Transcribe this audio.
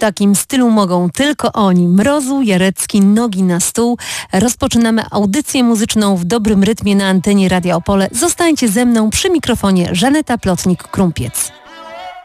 takim stylu mogą tylko oni. Mrozu, Jarecki, Nogi na stół. Rozpoczynamy audycję muzyczną w dobrym rytmie na antenie Radia Opole. Zostańcie ze mną przy mikrofonie Żaneta Plotnik-Krumpiec.